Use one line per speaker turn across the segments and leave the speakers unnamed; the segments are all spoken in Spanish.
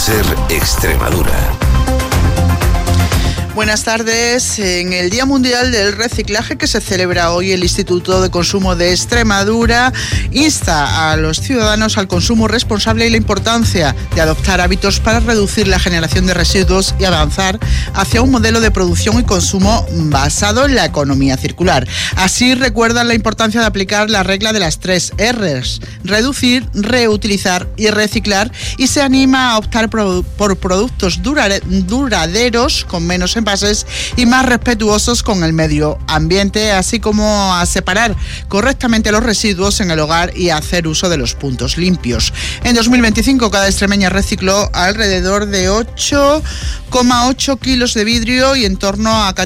SER Extremadura.
Buenas tardes. En el Día Mundial del Reciclaje que se celebra hoy, el Instituto de Consumo de Extremadura insta a los ciudadanos al consumo responsable y la importancia de adoptar hábitos para reducir la generación de residuos y avanzar hacia un modelo de producción y consumo basado en la economía circular. Así recuerdan la importancia de aplicar la regla de las 3 R's: reducir, reutilizar y reciclar, y se anima a optar por productos duraderos con menos envases y más respetuosos con el medio ambiente, así como a separar correctamente los residuos en el hogar y a hacer uso de los puntos limpios. En 2025 cada extremeña recicló alrededor de 8,8 kilos de vidrio y en torno a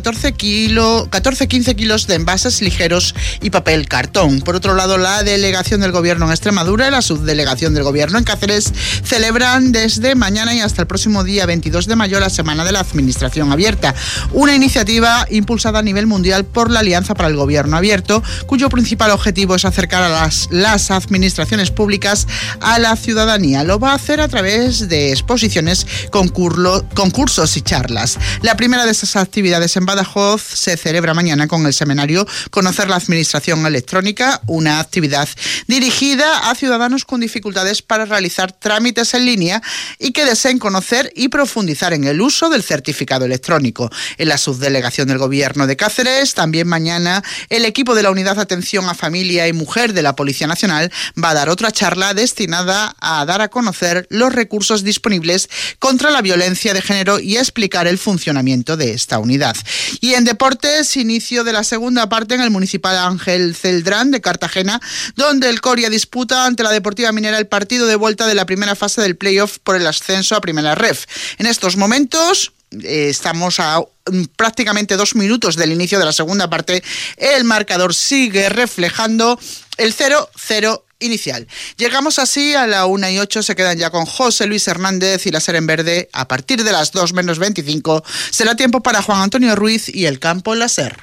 14-15 kilos de envases ligeros y papel cartón. Por otro lado, la delegación del Gobierno en Extremadura y la subdelegación del Gobierno en Cáceres celebran desde mañana y hasta el próximo día 22 de mayo la Semana de la Administración Abierta, una iniciativa impulsada a nivel mundial por la Alianza para el Gobierno Abierto, cuyo principal objetivo es acercar a las administraciones públicas a la ciudadanía. Lo va a hacer a través de exposiciones, concursos y charlas. La primera de esas actividades en Badajoz se celebra mañana con el seminario Conocer la Administración Electrónica, una actividad dirigida a ciudadanos con dificultades para realizar trámites en línea y que deseen conocer y profundizar en el uso del certificado electrónico. En la subdelegación del Gobierno de Cáceres, también mañana, el equipo de la Unidad de Atención a Familia y Mujer de la Policía Nacional va a dar otra charla destinada a dar a conocer los recursos disponibles contra la violencia de género y explicar el funcionamiento de esta unidad. Y en deportes, inicio de la segunda parte en el Municipal Ángel Celdrán de Cartagena, donde el Coria disputa ante la Deportiva Minera el partido de vuelta de la primera fase del playoff por el ascenso a Primera Ref. En estos momentos estamos a prácticamente 2 minutos del inicio de la segunda parte. El marcador sigue reflejando el 0-0 inicial. Llegamos así a la 1:08, se quedan ya con José Luis Hernández y la SER en verde. A partir de las 2 menos 25 será tiempo para Juan Antonio Ruiz y el campo en la SER.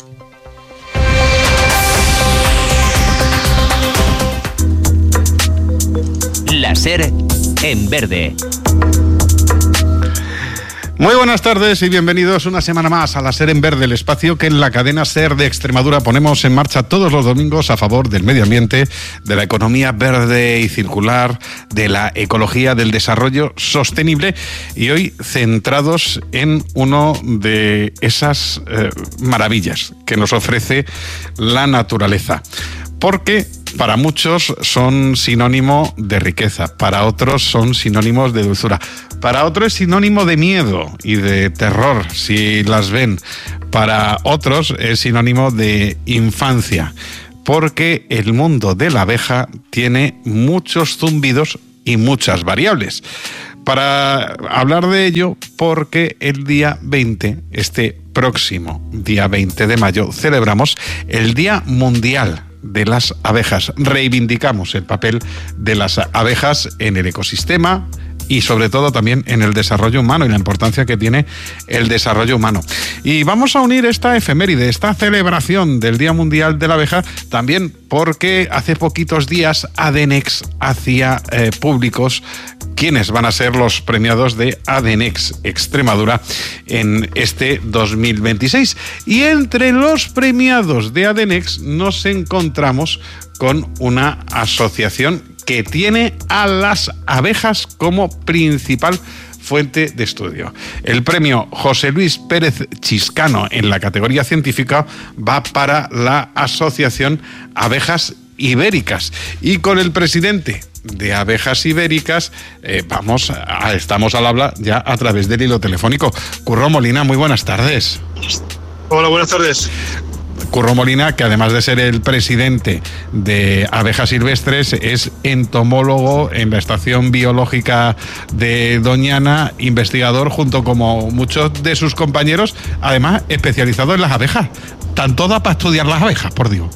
La SER en verde.
Muy buenas tardes y bienvenidos una semana más a la SER en verde, el espacio que en la cadena SER de Extremadura ponemos en marcha todos los domingos a favor del medio ambiente, de la economía verde y circular, de la ecología, del desarrollo sostenible, y hoy centrados en uno de esas maravillas que nos ofrece la naturaleza. Porque para muchos son sinónimo de riqueza, para otros son sinónimos de dulzura, para otros es sinónimo de miedo y de terror si las ven, para otros es sinónimo de infancia, porque el mundo de la abeja tiene muchos zumbidos y muchas variables. Para hablar de ello, porque el día 20, este próximo día 20 de mayo, celebramos el Día Mundial de las Abejas. Reivindicamos el papel de las abejas en el ecosistema y sobre todo también en el desarrollo humano y la importancia que tiene el desarrollo humano. Y vamos a unir esta efeméride, esta celebración del Día Mundial de la Abeja, también porque hace poquitos días Adenex hacía públicos quiénes van a ser los premiados de Adenex Extremadura en este 2026. Y entre los premiados de Adenex nos encontramos con una asociación que tiene a las abejas como principal fuente de estudio. El premio José Luis Pérez Chiscano en la categoría científica va para la Asociación Abejas Ibéricas. Y con el presidente de Abejas Ibéricas estamos al habla ya a través del hilo telefónico. Curro Molina, muy buenas tardes.
Hola, buenas tardes.
Curro Molina, que además de ser el presidente de Abejas Silvestres, es entomólogo en la Estación Biológica de Doñana, investigador junto como muchos de sus compañeros, además especializado en las abejas. Tanto da para estudiar las abejas, por Dios.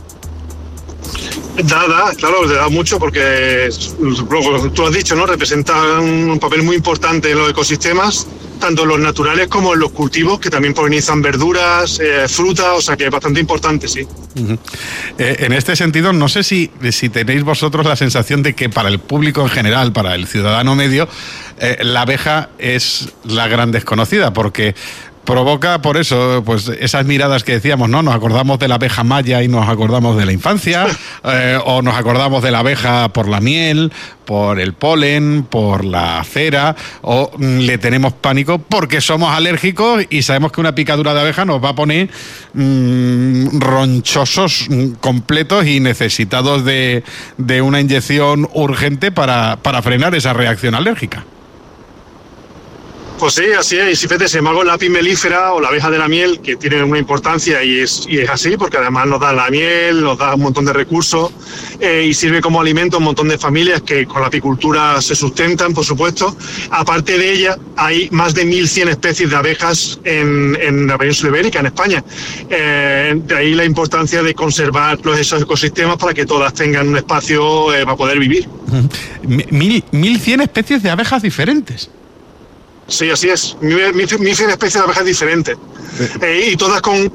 Claro, le da mucho porque, como tú has dicho, ¿no? Representan un papel muy importante en los ecosistemas tanto en los naturales como en los cultivos, que también polinizan verduras, frutas, o sea que es bastante importante, sí.
En este sentido, no sé si tenéis vosotros la sensación de que para el público en general, para el ciudadano medio, la abeja es la gran desconocida, porque provoca, por eso, pues esas miradas que decíamos, ¿no? Nos acordamos de la abeja maya y nos acordamos de la infancia, o nos acordamos de la abeja por la miel, por el polen, por la cera, o le tenemos pánico porque somos alérgicos y sabemos que una picadura de abeja nos va a poner ronchosos completos y necesitados de una inyección urgente para frenar esa reacción alérgica.
Pues sí, así es. Y si fíjate, sin embargo, la apis melífera o la abeja de la miel, que tiene una importancia y es así, porque además nos da la miel, nos da un montón de recursos y sirve como alimento a un montón de familias que con la apicultura se sustentan, por supuesto. Aparte de ella, hay más de 1.100 especies de abejas en la península ibérica, en España. De ahí la importancia de conservar esos ecosistemas para que todas tengan un espacio para poder vivir.
1.100 especies de abejas diferentes.
Sí, así es. 1.100 especies de abejas diferentes. Y todas con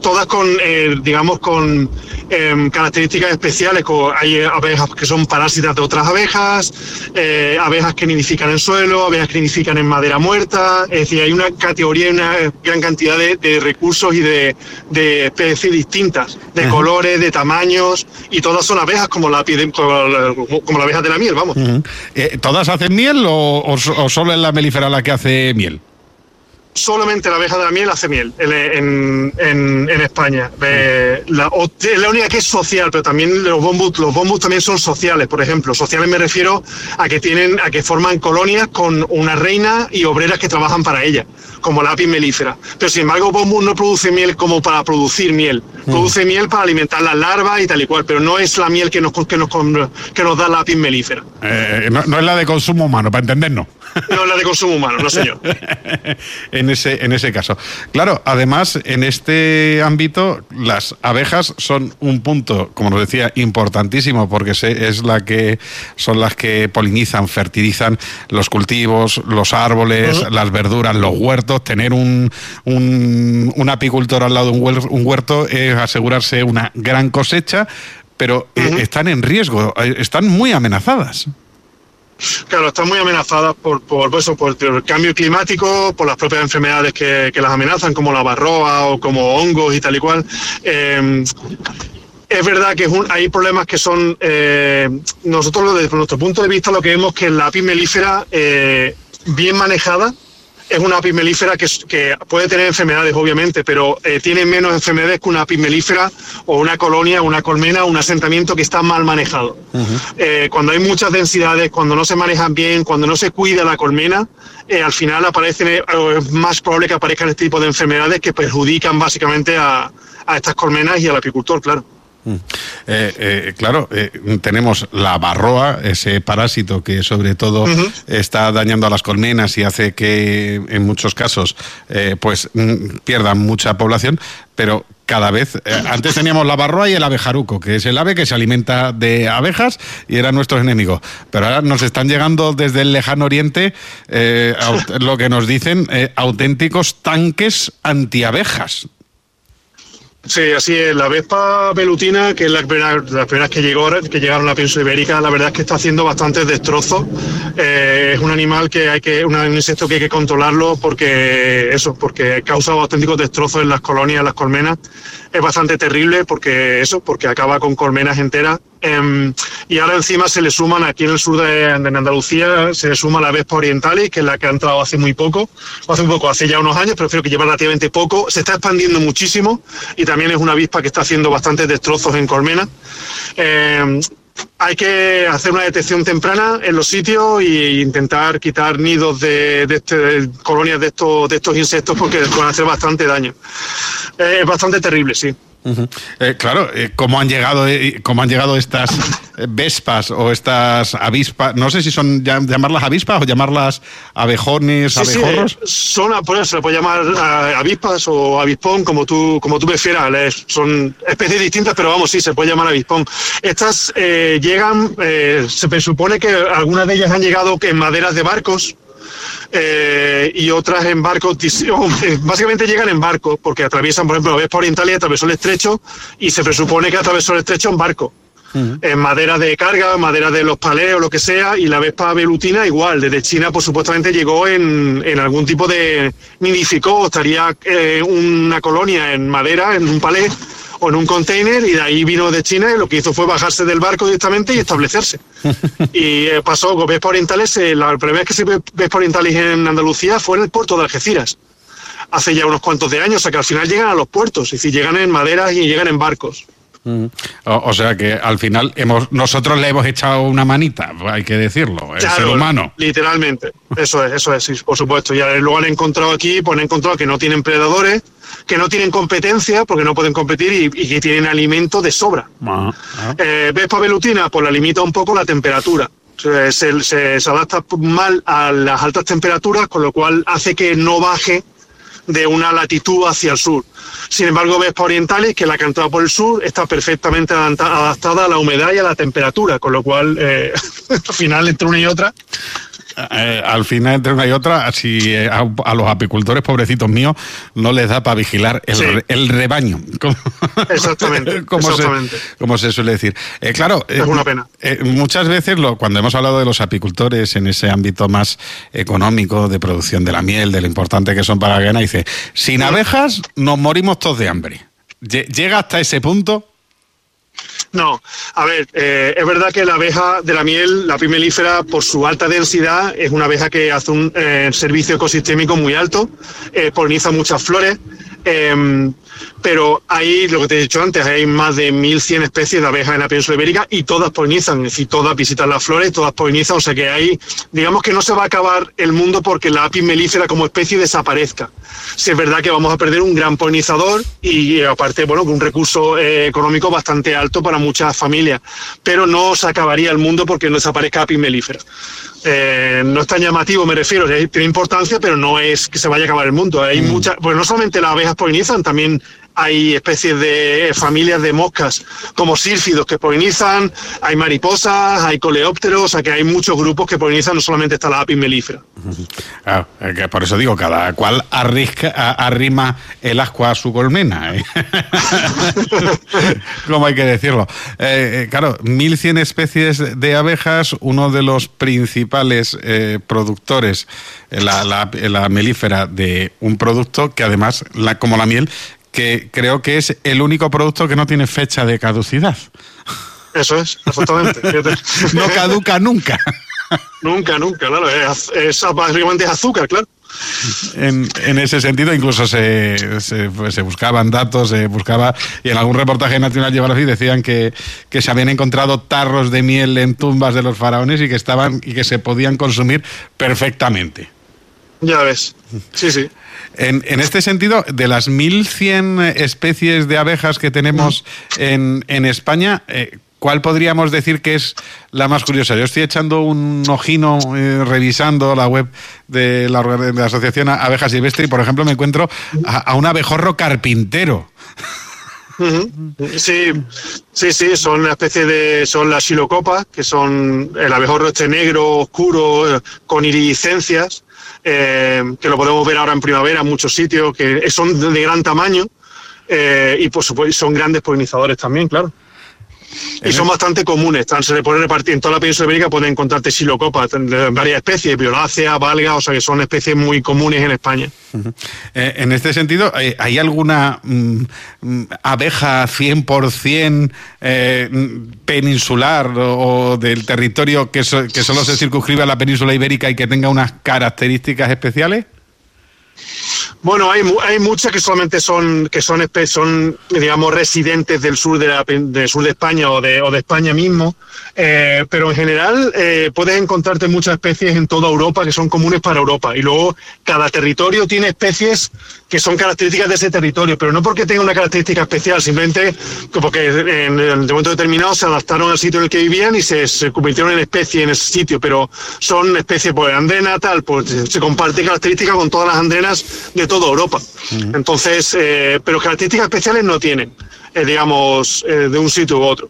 características especiales. Hay abejas que son parásitas de otras abejas, abejas que nidifican en suelo, abejas que nidifican en madera muerta. Es decir, hay una categoría y una gran cantidad de recursos y de especies distintas, de colores, de tamaños, y todas son abejas como la abeja de la miel, vamos.
¿Todas hacen miel o solo es la melífera la que hace miel?
Solamente la abeja de la miel hace miel en España. La única que es social, pero también los bombus también son sociales, por ejemplo. Sociales me refiero a que forman colonias con una reina y obreras que trabajan para ella, como la apis melífera. Pero sin embargo, bombus no produce miel como para producir miel. Produce miel para alimentar las larvas y tal y cual, pero no es la miel que nos da la apis melífera.
No es la de consumo humano, para entendernos.
No es la de consumo humano, no señor.
En ese caso. Claro, además, en este ámbito, las abejas son un punto, como nos decía, importantísimo, porque son las que polinizan, fertilizan los cultivos, los árboles, las verduras, los huertos. Tener un apicultor al lado de un huerto es asegurarse una gran cosecha, pero están en riesgo, están muy amenazadas.
Claro, están muy amenazadas por el cambio climático, por las propias enfermedades que las amenazan, como la varroa o como hongos y tal y cual. Es verdad que hay problemas que son... nosotros, desde nuestro punto de vista, lo que vemos que la apis melífera, bien manejada, es una apis melífera que puede tener enfermedades, obviamente, pero tiene menos enfermedades que una apis melífera o una colonia, una colmena, un asentamiento que está mal manejado. Cuando hay muchas densidades, cuando no se manejan bien, cuando no se cuida la colmena, al final es más probable que aparezcan este tipo de enfermedades que perjudican básicamente a estas colmenas y al apicultor, claro.
Tenemos la varroa, ese parásito que sobre todo está dañando a las colmenas y hace que en muchos casos pierdan mucha población, pero cada vez, antes teníamos la varroa y el abejaruco, que es el ave que se alimenta de abejas y eran nuestros enemigos, pero ahora nos están llegando desde el lejano oriente lo que nos dicen auténticos tanques antiabejas.
Sí, así es. La vespa velutina, que es las primeras que llegaron a la península ibérica, la verdad es que está haciendo bastantes destrozos. Es un animal un insecto que hay que controlarlo porque causa auténticos destrozos en las colonias, en las colmenas. Es bastante terrible porque acaba con colmenas enteras. Y ahora encima se le suman, aquí en el sur de Andalucía, se le suma la vespa orientalis, que es la que ha entrado hace ya unos años, pero creo que lleva relativamente poco. Se está expandiendo muchísimo y también es una avispa que está haciendo bastantes destrozos en colmenas. Hay que hacer una detección temprana en los sitios e intentar quitar nidos de colonias de estos insectos, porque pueden hacer bastante daño. Es bastante terrible, sí.
¿Cómo han llegado estas vespas o estas avispas? No sé si son llamarlas avispas o llamarlas abejones, abejorros.
Sí, se le puede llamar avispas o avispón, como tú prefieras. Son especies distintas, pero vamos, sí, se puede llamar avispón. Estas llegan, se presupone que algunas de ellas han llegado en maderas de barcos, y otras en barcos, básicamente llegan en barcos, porque atraviesan, por ejemplo, la Vespa orientalis atravesó el estrecho y se presupone que atravesó el estrecho en barco. En madera de carga, madera de los palés o lo que sea, y la Vespa velutina igual, desde China pues supuestamente llegó en algún tipo de nidificó, estaría una colonia en madera, en un palé o en un container, y de ahí vino de China y lo que hizo fue bajarse del barco directamente y establecerse. Y pasó con Vespa orientalis, la primera vez que se ve Vespa orientalis en Andalucía fue en el puerto de Algeciras, hace ya unos cuantos de años, o sea que al final llegan a los puertos, es decir, llegan en maderas y llegan en barcos.
O sea que al final nosotros le hemos echado una manita, hay que decirlo, el ser humano.
Literalmente, eso es, sí, por supuesto. Y luego han encontrado aquí, pues han encontrado que no tienen predadores, que no tienen competencia porque no pueden competir y que tienen alimento de sobra. Vespa velutina, pues la limita un poco la temperatura. Se adapta mal a las altas temperaturas, con lo cual hace que no baje de una latitud hacia el sur. Sin embargo, Vespa orientalis, que la que ha entrado por el sur, está perfectamente adaptada a la humedad y a la temperatura, con lo cual, al final, entre una y otra...
Al final, entre una y otra, si a los apicultores, pobrecitos míos, no les da para vigilar el rebaño.
Exactamente.
Como se suele decir. Claro,
es una pena.
Muchas veces, cuando hemos hablado de los apicultores en ese ámbito más económico, de producción de la miel, de lo importante que son para la cadena, dice, sin abejas nos morimos todos de hambre. ¿Llega hasta ese punto?
No, a ver, es verdad que la abeja de la miel, la apis mellifera, por su alta densidad, es una abeja que hace un servicio ecosistémico muy alto, poliniza muchas flores, pero hay, lo que te he dicho antes, hay más de 1.100 especies de abejas en la península ibérica y todas polinizan, es decir, todas visitan las flores, todas polinizan, o sea que hay, digamos que no se va a acabar el mundo porque la apis mellifera como especie desaparezca. Sí, es verdad que vamos a perder un gran polinizador y aparte, bueno, un recurso económico bastante alto para muchas familias, pero no se acabaría el mundo porque no desaparezca apis mellifera. No es tan llamativo, me refiero, tiene importancia, pero no es que se vaya a acabar el mundo. Hay muchas, pues no solamente las abejas polinizan, también hay especies de familias de moscas como sílfidos que polinizan, hay mariposas, hay coleópteros, o sea que hay muchos grupos que polinizan, no solamente está la apis mellifera.
Claro, que por eso digo, cada cual arrima el ascua a su colmena, ¿eh? Como hay que decirlo. Claro, 1.100 especies de abejas, uno de los principales productores, la melífera, de un producto que además, como la miel, que creo que es el único producto que no tiene fecha de caducidad.
Eso es, exactamente.
No caduca nunca.
Nunca, claro. Básicamente es azúcar, claro.
En ese sentido, incluso se buscaban datos, y en algún reportaje de National Geographic decían que se habían encontrado tarros de miel en tumbas de los faraones y que se podían consumir perfectamente.
Ya ves, sí.
En este sentido, de las 1.100 especies de abejas que tenemos en España, ¿cuál podríamos decir que es la más curiosa? Yo estoy echando un ojino, revisando la web de la Asociación Abejas Silvestre y, por ejemplo, me encuentro a un abejorro carpintero.
Sí, son una especie son las xilocopas, que son el abejorro negro, oscuro, con iridiscencias, que lo podemos ver ahora en primavera en muchos sitios, que son de gran tamaño y por supuesto son grandes polinizadores también, claro. Y son bastante comunes, se le pueden repartir en toda la península ibérica, pueden encontrarte xilocopas de varias especies, violáceas, valgas, o sea que son especies muy comunes en España.
En este sentido, ¿hay alguna abeja 100% peninsular o del territorio que solo se circunscribe a la península ibérica y que tenga unas características especiales?
Bueno, hay muchas que solamente son digamos residentes del sur del sur de España o de España mismo, pero en general puedes encontrarte muchas especies en toda Europa que son comunes para Europa, y luego cada territorio tiene especies que son características de ese territorio, pero no porque tenga una característica especial, simplemente porque en el momento determinado se adaptaron al sitio en el que vivían y se convirtieron en especie en ese sitio, pero son especies, pues andrena, tal, pues se comparte características con todas las andrenas de toda Europa. Entonces, pero características especiales no tienen, digamos, de un sitio u otro.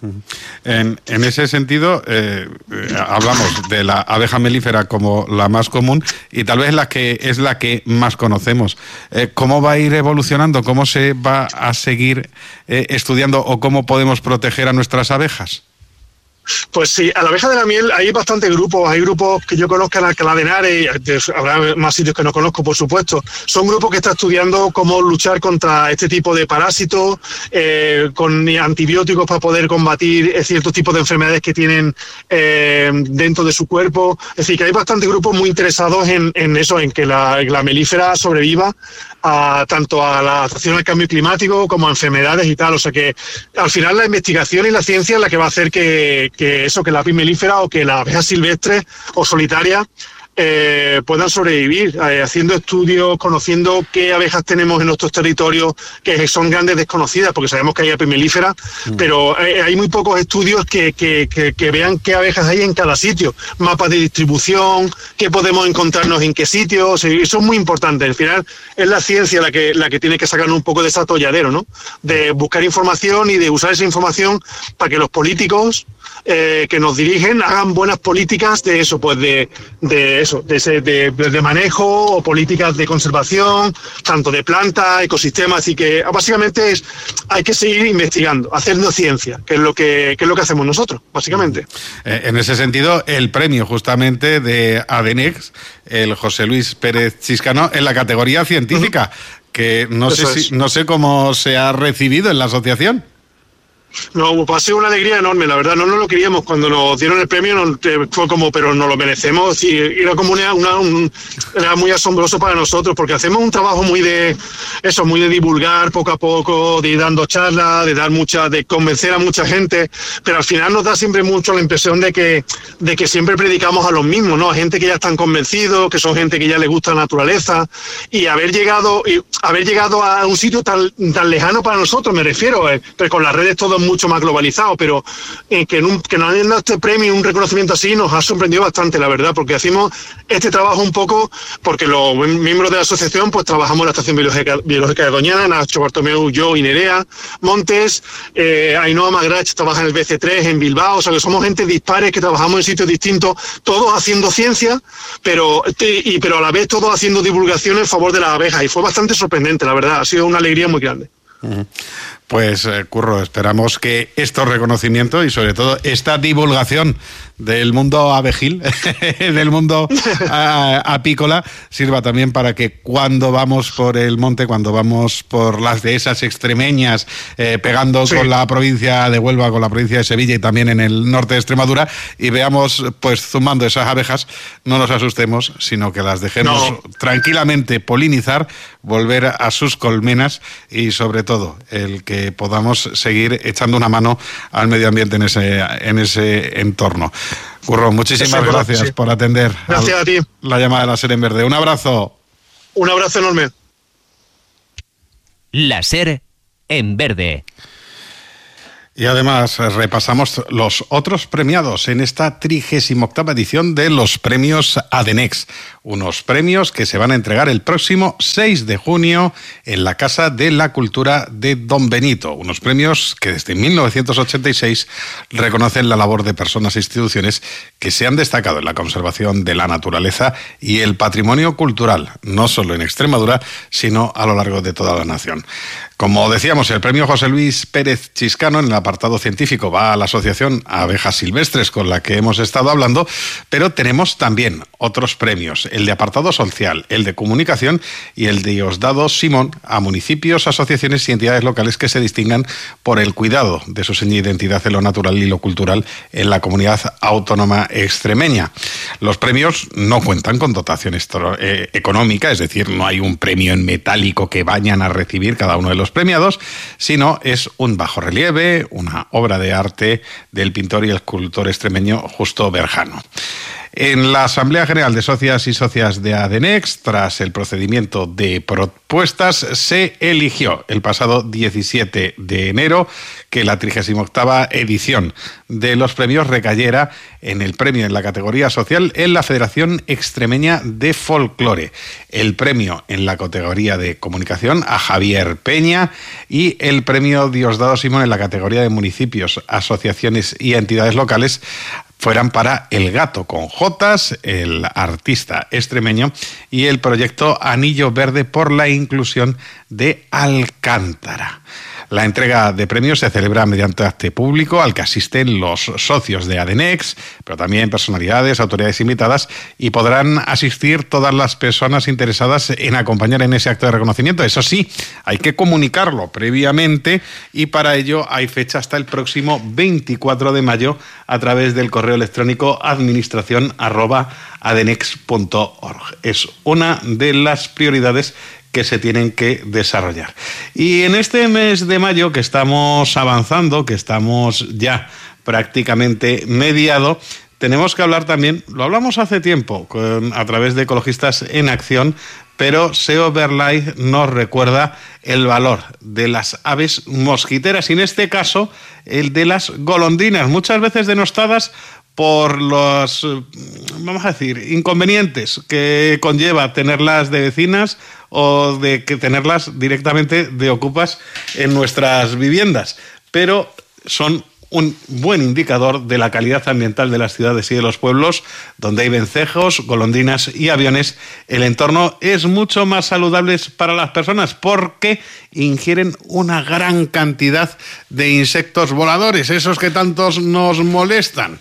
En ese sentido, hablamos de la abeja melífera como la más común y tal vez la que más conocemos. ¿Cómo va a ir evolucionando? ¿Cómo se va a seguir estudiando o cómo podemos proteger a nuestras abejas?
Pues sí, a la abeja de la miel hay bastantes grupos. Hay grupos que yo conozco en Alcalá de Henares, habrá más sitios que no conozco, por supuesto. Son grupos que están estudiando cómo luchar contra este tipo de parásitos, con antibióticos para poder combatir ciertos tipos de enfermedades que tienen dentro de su cuerpo. Es decir, que hay bastantes grupos muy interesados en eso, en que la melífera sobreviva tanto a la adaptación al cambio climático como a enfermedades y tal. O sea que al final la investigación y la ciencia es la que va a hacer que la apis melífera o que las abejas silvestres o solitarias puedan sobrevivir, haciendo estudios, conociendo qué abejas tenemos en nuestros territorios, que son grandes desconocidas, porque sabemos que hay apis melífera, pero hay muy pocos estudios que vean qué abejas hay en cada sitio, mapas de distribución, qué podemos encontrarnos en qué sitios, y eso es muy importante. Al final es la ciencia la que tiene que sacarnos un poco de ese atolladero, ¿no? De buscar información y de usar esa información para que los políticos que nos dirigen hagan buenas políticas de eso, pues de manejo o políticas de conservación, tanto de plantas, ecosistemas, así que básicamente hay que seguir investigando, haciendo ciencia, que es lo que hacemos nosotros, básicamente.
En ese sentido, el premio justamente de ADENEX, el José Luis Pérez Chiscano, en la categoría científica, que no sé cómo se ha recibido en la asociación.
No, pues ha sido una alegría enorme, la verdad, no nos lo queríamos. Cuando nos dieron el premio fue como, pero nos lo merecemos, y era como era muy asombroso para nosotros, porque hacemos un trabajo muy de divulgar poco a poco, de ir dando charlas, de convencer a mucha gente, pero al final nos da siempre mucho la impresión de que siempre predicamos a los mismos, ¿no? A gente que ya están convencidos, que son gente que ya les gusta la naturaleza, y haber llegado a un sitio tan lejano para nosotros, me refiero, pero con las redes todo mucho más globalizado, pero que nos hayan dado este premio y un reconocimiento así nos ha sorprendido bastante, la verdad, porque hacemos este trabajo un poco, porque los miembros de la asociación pues trabajamos en la Estación Biológica de Doñana, Nacho Bartomeu, yo y Nerea Montes, Ainhoa Magrach trabaja en el BC3 en Bilbao, o sea que somos gente dispares que trabajamos en sitios distintos, todos haciendo ciencia, pero a la vez todos haciendo divulgación en favor de las abejas, y fue bastante sorprendente, la verdad, ha sido una alegría muy grande.
Pues Curro, esperamos que estos reconocimientos y sobre todo esta divulgación del mundo abejil, del mundo apícola, sirva también para que cuando vamos por el monte, cuando vamos por las dehesas extremeñas, pegando con la provincia de Huelva, con la provincia de Sevilla y también en el norte de Extremadura, y veamos pues zumbando esas abejas, no nos asustemos, sino que las dejemos tranquilamente polinizar, volver a sus colmenas y sobre todo el que podamos seguir echando una mano al medio ambiente en ese entorno. Curro, muchísimas gracias por atender
a ti.
La llamada de la SER en Verde. Un abrazo.
Un abrazo enorme.
La SER en Verde.
Y además repasamos los otros premiados en esta 38ª edición de los premios ADENEX. Unos premios que se van a entregar el próximo 6 de junio en la Casa de la Cultura de Don Benito. Unos premios que desde 1986 reconocen la labor de personas e instituciones que se han destacado en la conservación de la naturaleza y el patrimonio cultural, no solo en Extremadura, sino a lo largo de toda la nación. Como decíamos, el premio José Luis Pérez Chiscano en el apartado científico va a la Asociación Abejas Silvestres con la que hemos estado hablando, pero tenemos también otros premios, el de apartado social, el de comunicación y el de Diosdado Simón a municipios, asociaciones y entidades locales que se distingan por el cuidado de su seña de identidad en lo natural y lo cultural en la comunidad autónoma extremeña. Los premios no cuentan con dotación económica, es decir, no hay un premio en metálico que vayan a recibir cada uno de los premiados, sino es un bajorrelieve, una obra de arte del pintor y escultor extremeño Justo Berjano. En la Asamblea General de Socias y Socias de Adenex, tras el procedimiento de propuestas, se eligió el pasado 17 de enero que la 38ª edición de los premios recayera en el premio en la categoría social en la Federación Extremeña de Folclore, el premio en la categoría de comunicación a Javier Peña y el premio Diosdado Simón en la categoría de municipios, asociaciones y entidades locales fueran para El Gato con Jotas, el artista extremeño, y el proyecto Anillo Verde por la inclusión de Alcántara. La entrega de premios se celebra mediante acto público al que asisten los socios de Adenex, pero también personalidades, autoridades invitadas, y podrán asistir todas las personas interesadas en acompañar en ese acto de reconocimiento. Eso sí, hay que comunicarlo previamente y para ello hay fecha hasta el próximo 24 de mayo a través del correo electrónico administración@adenex.org. Es una de las prioridades que se tienen que desarrollar. Y en este mes de mayo que estamos avanzando, que estamos ya prácticamente mediado, tenemos que hablar también, lo hablamos hace tiempo a través de Ecologistas en Acción, pero SEO BirdLife nos recuerda el valor de las aves mosquiteras y en este caso el de las golondrinas, muchas veces denostadas por los, vamos a decir, inconvenientes que conlleva tenerlas de vecinas o de que tenerlas directamente de ocupas en nuestras viviendas, pero son un buen indicador de la calidad ambiental de las ciudades y de los pueblos, donde hay vencejos, golondrinas y aviones. El entorno es mucho más saludable para las personas porque ingieren una gran cantidad de insectos voladores, esos que tantos nos molestan.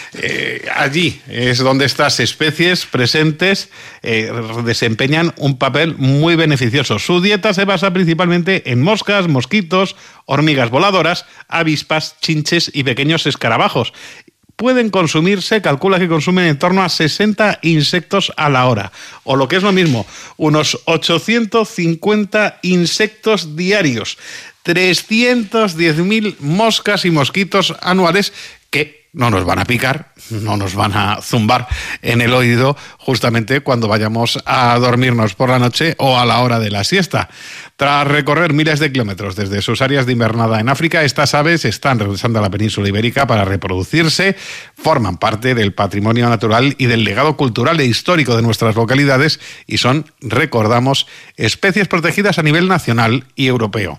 Allí es donde estas especies presentes desempeñan un papel muy beneficioso. Su dieta se basa principalmente en moscas, mosquitos, hormigas voladoras, avispas, chinches y pequeños escarabajos. Se calcula que consumen en torno a 60 insectos a la hora, o lo que es lo mismo, unos 850 insectos diarios, 310.000 moscas y mosquitos anuales que no nos van a picar, no nos van a zumbar en el oído justamente cuando vayamos a dormirnos por la noche o a la hora de la siesta. Tras recorrer miles de kilómetros desde sus áreas de invernada en África, estas aves están regresando a la península ibérica para reproducirse, forman parte del patrimonio natural y del legado cultural e histórico de nuestras localidades y son, recordamos, especies protegidas a nivel nacional y europeo.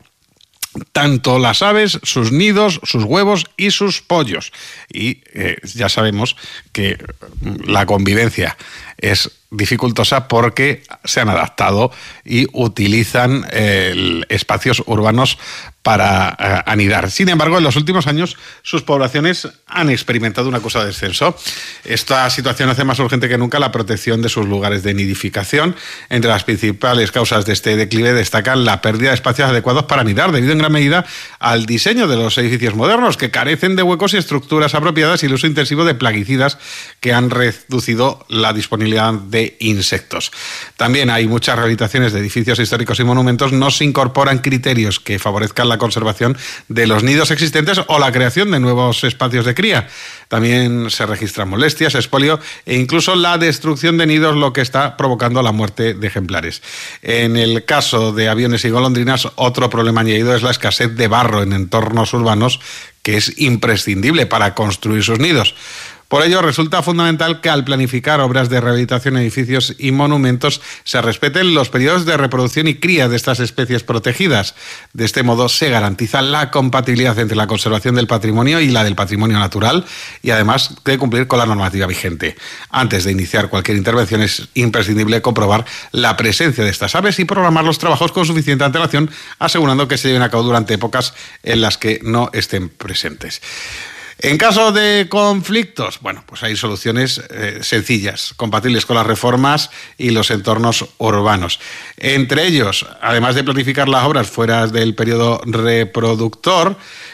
Tanto las aves, sus nidos, sus huevos y sus pollos. Y ya sabemos que la convivencia es dificultosa porque se han adaptado y utilizan espacios urbanos para anidar. Sin embargo, en los últimos años sus poblaciones han experimentado una acusado descenso. Esta situación hace más urgente que nunca la protección de sus lugares de nidificación. Entre las principales causas de este declive destacan la pérdida de espacios adecuados para anidar, debido en gran medida al diseño de los edificios modernos, que carecen de huecos y estructuras apropiadas, y el uso intensivo de plaguicidas que han reducido la disponibilidad de insectos. También hay muchas rehabilitaciones de edificios históricos y monumentos, no se incorporan criterios que favorezcan la conservación de los nidos existentes o la creación de nuevos espacios de cría. También se registran molestias, expolio e incluso la destrucción de nidos, lo que está provocando la muerte de ejemplares. En el caso de aviones y golondrinas, otro problema añadido es la escasez de barro en entornos urbanos, que es imprescindible para construir sus nidos. Por ello, resulta fundamental que al planificar obras de rehabilitación, edificios y monumentos se respeten los periodos de reproducción y cría de estas especies protegidas. De este modo se garantiza la compatibilidad entre la conservación del patrimonio y la del patrimonio natural, y además de cumplir con la normativa vigente. Antes de iniciar cualquier intervención es imprescindible comprobar la presencia de estas aves y programar los trabajos con suficiente antelación, asegurando que se lleven a cabo durante épocas en las que no estén presentes. En caso de conflictos, bueno, pues hay soluciones sencillas, compatibles con las reformas y los entornos urbanos. Entre ellos, además de planificar las obras fuera del periodo reproductor,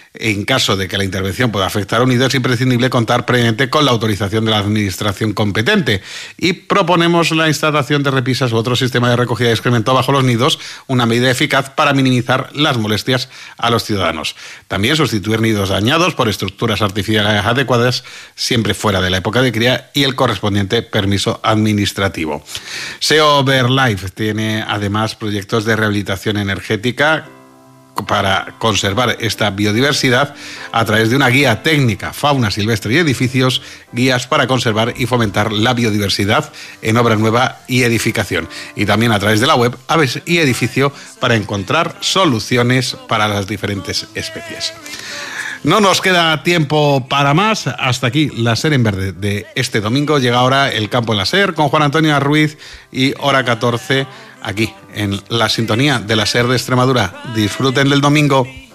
En caso de que la intervención pueda afectar a un nido, es imprescindible contar previamente con la autorización de la administración competente. Y proponemos la instalación de repisas u otro sistema de recogida de excremento bajo los nidos, una medida eficaz para minimizar las molestias a los ciudadanos. También sustituir nidos dañados por estructuras artificiales adecuadas, siempre fuera de la época de cría, y el correspondiente permiso administrativo. SEO Verlife tiene además proyectos de rehabilitación energética para conservar esta biodiversidad a través de una guía técnica, fauna silvestre y edificios, guías para conservar y fomentar la biodiversidad en obra nueva y edificación. Y también a través de la web Aves y Edificio para encontrar soluciones para las diferentes especies. No nos queda tiempo para más. Hasta aquí la SER en Verde de este domingo. Llega ahora el Campo en la SER con Juan Antonio Ruiz y hora 14 aquí en la sintonía de la SER de Extremadura. Disfruten del domingo.